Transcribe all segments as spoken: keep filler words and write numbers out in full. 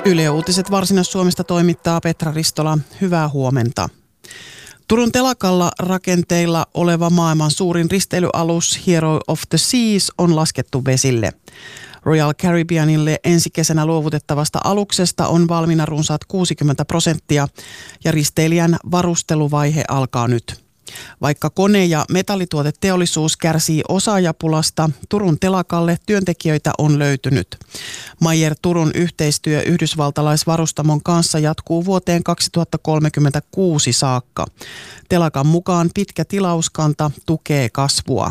Yle Uutiset Varsinais-Suomesta toimittaa Petra Ristola. Hyvää huomenta. Turun telakalla rakenteilla oleva maailman suurin risteilyalus Hero of the Seas on laskettu vesille. Royal Caribbeanille ensi kesänä luovutettavasta aluksesta on valmiina runsaat kuusikymmentä prosenttia ja risteilijän varusteluvaihe alkaa nyt. Vaikka kone- ja metallituoteteollisuus kärsii osaajapulasta, Turun telakalle työntekijöitä on löytynyt. Meyer Turun yhteistyö yhdysvaltalaisvarustamon kanssa jatkuu vuoteen kaksituhattakolmekymmentäkuusi saakka. Telakan mukaan pitkä tilauskanta tukee kasvua.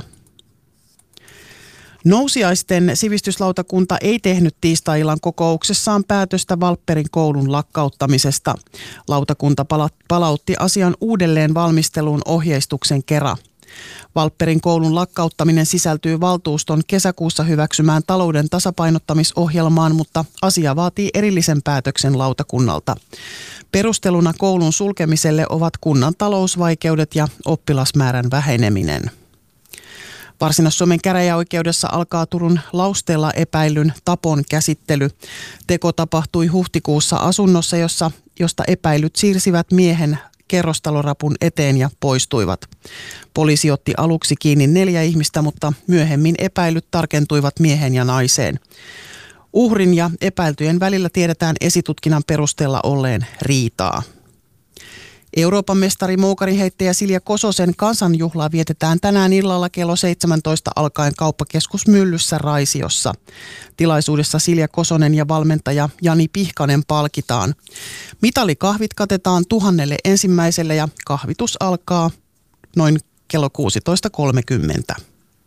Nousiaisten sivistyslautakunta ei tehnyt tiistai-illan kokouksessaan päätöstä Valpperin koulun lakkauttamisesta. Lautakunta palautti asian uudelleen valmisteluun ohjeistuksen kera. Valpperin koulun lakkauttaminen sisältyy valtuuston kesäkuussa hyväksymään talouden tasapainottamisohjelmaan, mutta asia vaatii erillisen päätöksen lautakunnalta. Perusteluna koulun sulkemiselle ovat kunnan talousvaikeudet ja oppilasmäärän väheneminen. Varsinais-Suomen käräjäoikeudessa alkaa Turun Lausteella epäillyn tapon käsittely. Teko tapahtui huhtikuussa asunnossa, jossa, josta epäilyt siirsivät miehen kerrostalorapun eteen ja poistuivat. Poliisi otti aluksi kiinni neljä ihmistä, mutta myöhemmin epäilyt tarkentuivat miehen ja naiseen. Uhrin ja epäiltyjen välillä tiedetään esitutkinnan perusteella olleen riitaa. Euroopan mestari moukarinheittäjä Silja Kososen kansanjuhlaa vietetään tänään illalla kello seitsemäntoista alkaen kauppakeskus Myllyssä Raisiossa. Tilaisuudessa Silja Kosonen ja valmentaja Jani Pihkanen palkitaan. Mitalikahvit katetaan tuhannelle ensimmäiselle ja kahvitus alkaa noin kello kuusitoista kolmekymmentä.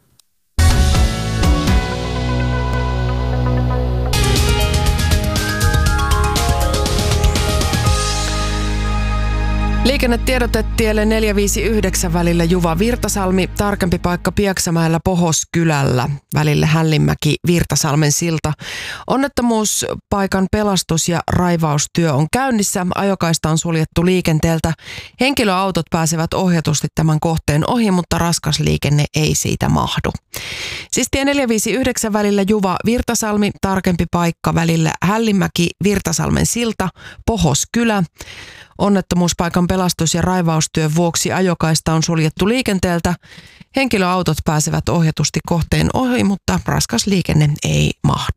Liikennetiedote tielle neljä viisi yhdeksän välillä Juva-Virtasalmi, tarkempi paikka Pieksämäellä Pohoskylällä, välillä Hällinmäki-Virtasalmen silta. Onnettomuuspaikan pelastus- ja raivaustyö on käynnissä, ajokaista on suljettu liikenteeltä. Henkilöautot pääsevät ohjatusti tämän kohteen ohi, mutta raskas liikenne ei siitä mahdu. Siis tie neljä viisi yhdeksän välillä Juva-Virtasalmi, tarkempi paikka välillä Hällinmäki-Virtasalmen silta, Pohoskylä. Onnettomuuspaikan pelastus- ja raivaustyön vuoksi ajokaista on suljettu liikenteeltä. Henkilöautot pääsevät ohjatusti kohteen ohi, mutta raskas liikenne ei mahdu.